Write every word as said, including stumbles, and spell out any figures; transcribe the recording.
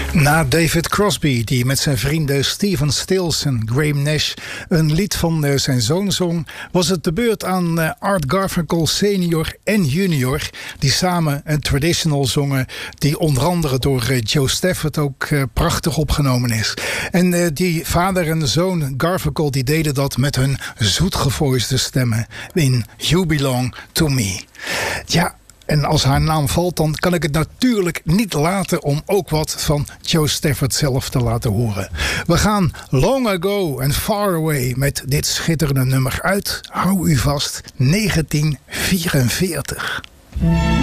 Na David Crosby, die met zijn vrienden Stephen Stills en Graham Nash een lied van uh, zijn zoon zong, was het de beurt aan uh, Art Garfunkel senior en junior, die samen een traditional zongen, die onder andere door uh, Joe Stafford ook uh, prachtig opgenomen is. En uh, die vader en zoon Garfunkel, die deden dat met hun zoetgevoiste stemmen in You Belong to Me. Ja. En als haar naam valt, dan kan ik het natuurlijk niet laten om ook wat van Joe Stafford zelf te laten horen. We gaan Long Ago and Far Away met dit schitterende nummer uit, hou u vast, negentien vierenveertig.